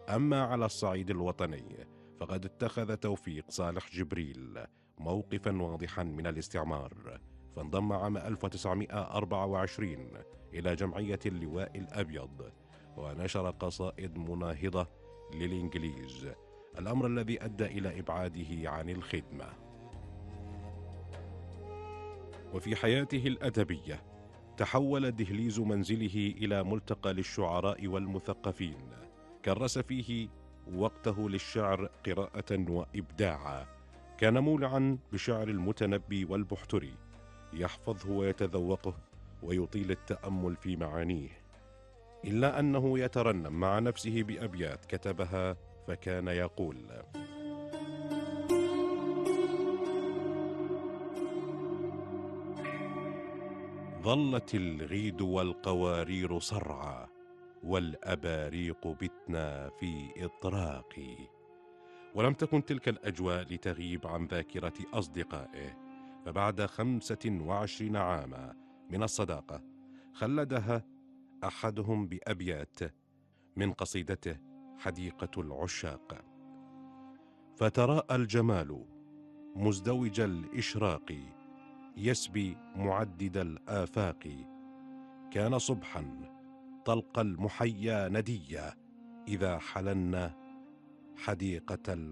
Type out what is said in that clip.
أما على الصعيد الوطني فقد اتخذ توفيق صالح جبريل موقفا واضحا من الاستعمار، فانضم عام 1924 إلى جمعية اللواء الأبيض ونشر قصائد مناهضة للإنجليز، الأمر الذي أدى إلى إبعاده عن الخدمة. وفي حياته الأدبية تحول دهليز منزله إلى ملتقى للشعراء والمثقفين، كرس فيه وقته للشعر قراءة وإبداعا، كان مولعا بشعر المتنبي والبحتري، يحفظه ويتذوقه ويطيل التأمل في معانيه، إلا أنه يترنم مع نفسه بأبيات كتبها، فكان يقول: ظلت الغيد والقوارير صرعى، والأباريق بتنا في إطراقي. ولم تكن تلك الأجواء لتغيب عن ذاكرة أصدقائه، فبعد 25 عاما من الصداقة خلدها أحدهم بأبيات من قصيدته حديقة العشاق: فتراءى الجمال مزدوج الإشراق، يسبي معدد الآفاق، كان صبحا طلق المحيا نديا، إذا حللنا حديقة